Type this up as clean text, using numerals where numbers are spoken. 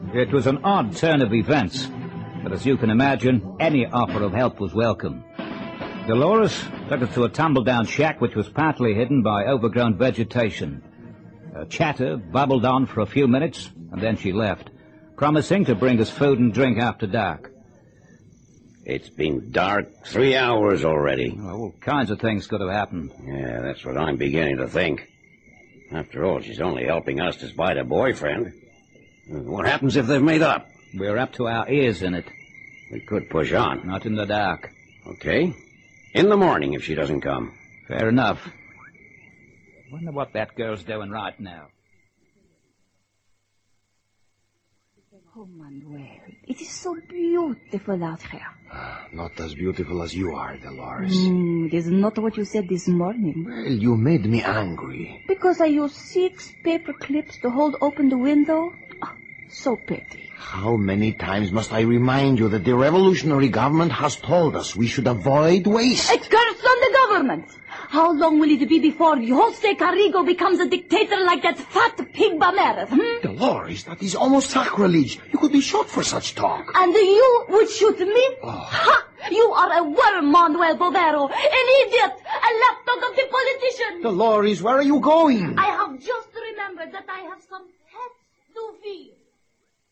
It was an odd turn of events, but as you can imagine, any offer of help was welcome. Dolores took us to a tumble-down shack which was partly hidden by overgrown vegetation. Her chatter babbled on for a few minutes, and then she left, promising to bring us food and drink after dark. It's been dark 3 hours already. Well, all kinds of things could have happened. Yeah, that's what I'm beginning to think. After all, she's only helping us to spite a boyfriend. What happens if they've made up? We're up to our ears in it. We could push on. Not in the dark. Okay. In the morning if she doesn't come. Fair enough. Wonder what that girl's doing right now. Oh, Manuel, it is so beautiful out here. Not as beautiful as you are, Dolores. It is not what you said this morning. Well, you made me angry. Because I used 6 paper clips to hold open the window? Oh, so petty. How many times must I remind you that the revolutionary government has told us we should avoid waste? A curse on the government! How long will it be before Jose Carrigo becomes a dictator like that fat pig Bameres, Dolores, that is almost sacrilege. You could be shot for such talk. And you would shoot me? Ha! You are a worm, Manuel Bovero, an idiot, a lapdog of the politician. Dolores, where are you going? I